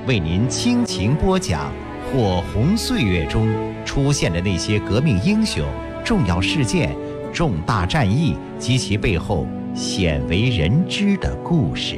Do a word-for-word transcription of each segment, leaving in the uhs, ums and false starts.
为您倾情播讲火红岁月中出现的那些革命英雄、重要事件、重大战役及其背后鲜为人知的故事。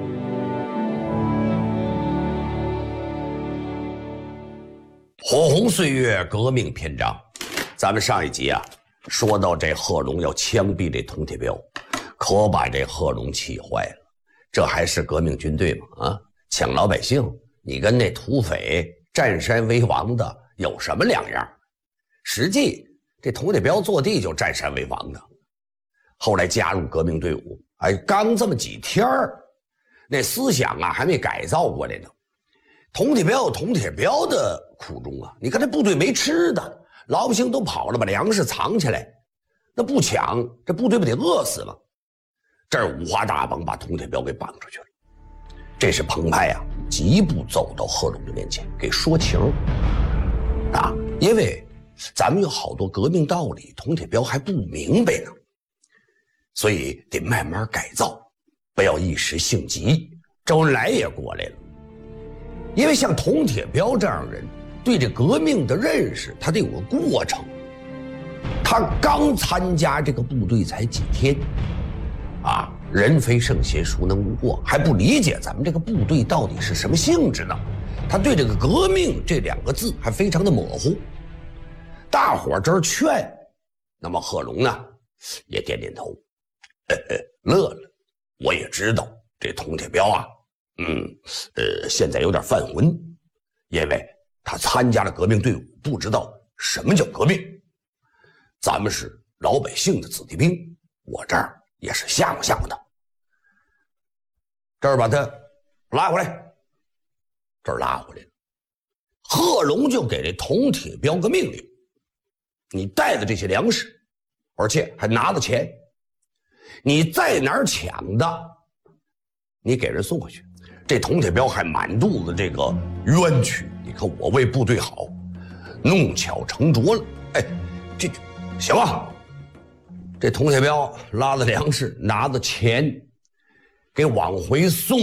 火红岁月革命篇章，咱们上一集啊说到这贺龙要枪毙这佟铁彪，可把这贺龙气坏了。这还是革命军队吗？啊，抢老百姓，你跟那土匪占山为王的有什么两样？实际这佟铁彪坐地就占山为王的，后来加入革命队伍，哎，刚这么几天儿，那思想啊还没改造过来呢。佟铁彪有佟铁彪的苦衷啊，你看这部队没吃的，老百姓都跑了，把粮食藏起来，那不抢，这部队不得饿死吗？这儿五花大绑把佟铁彪给绑出去了。这时彭湃啊急步走到贺龙的面前，给说情啊，因为咱们有好多革命道理，佟铁彪还不明白呢，所以得慢慢改造，不要一时性急。周恩来也过来了，因为像佟铁彪这样的人，对这革命的认识，他得有个过程。他刚参加这个部队才几天，啊，人非圣贤，孰能无过？还不理解咱们这个部队到底是什么性质呢？他对这个革命这两个字还非常的模糊。大伙这儿劝，那么贺龙呢也点点头，呃呃乐了。我也知道这佟铁彪啊，嗯呃现在有点犯浑，因为他参加了革命队伍，不知道什么叫革命。咱们是老百姓的子弟兵，我这儿也是吓唬吓唬他。这儿把他拉回来，这儿拉回来了。贺龙就给这佟铁彪个命令，你带的这些粮食，而且还拿的钱，你在哪儿抢的，你给人送回去。这佟铁彪还满肚子这个冤屈，你看我为部队好，弄巧成拙了。哎，这行吧。这佟铁彪拉的粮食，拿的钱，给往回送。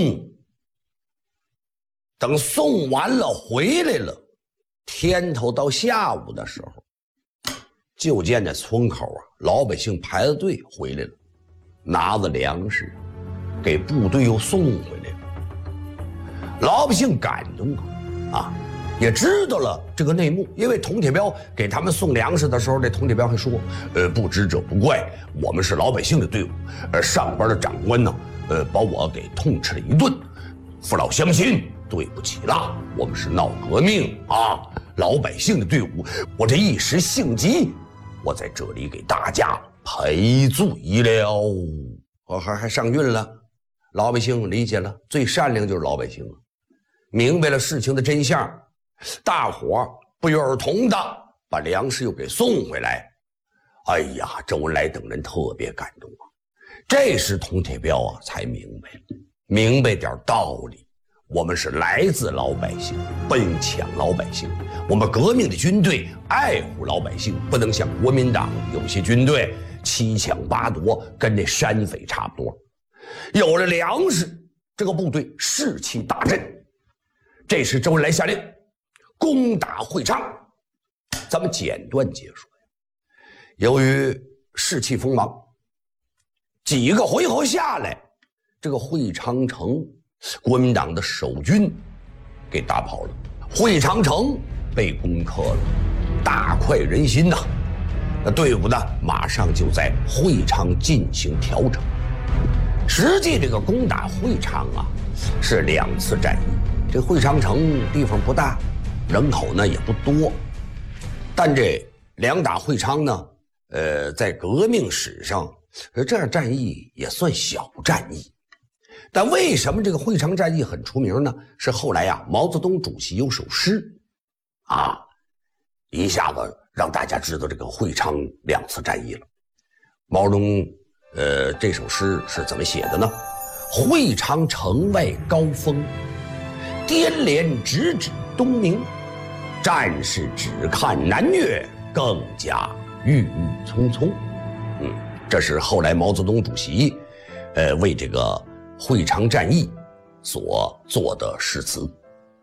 等送完了回来了，天头到下午的时候，就见这村口啊，老百姓排着队回来了，拿着粮食，给部队又送回来了。老百姓感动啊，啊，也知道了这个内幕，因为佟铁彪给他们送粮食的时候，这佟铁彪还说：“呃，不知者不怪，我们是老百姓的队伍，而上边的长官呢，呃，把我给痛斥了一顿，父老乡亲，对不起啦，我们是闹革命啊，老百姓的队伍，我这一时性急，我在这里给大家赔罪了。”我还还上运了，老百姓理解了，最善良就是老百姓了，明白了事情的真相，大伙不约而同的把粮食又给送回来。哎呀，周恩来等人特别感动啊。这时佟铁彪啊才明白明白点道理，我们是来自老百姓，奔抢老百姓，我们革命的军队爱护老百姓，不能像国民党有些军队七抢八夺，跟那山匪差不多。有了粮食，这个部队士气大振。这时周恩来下令攻打会昌，咱们简短结束。由于士气锋芒，几个回合下来，这个会昌城国民党的守军给打跑了，会昌城被攻克了，大快人心呐！那队伍呢，马上就在会昌进行调整。实际这个攻打会昌啊，是两次战役。这会昌城地方不大，人口呢也不多，但这两打会昌呢，呃，在革命史上，这样战役也算小战役。但为什么这个会昌战役很出名呢？是后来呀、啊，毛泽东主席有首诗，啊，一下子让大家知道这个会昌两次战役了。毛泽东，呃，这首诗是怎么写的呢？会昌城外高峰，滇连直指东明，战士只看南岳，更加郁郁葱葱。嗯，这是后来毛泽东主席，呃，为这个会昌战役所做的诗词。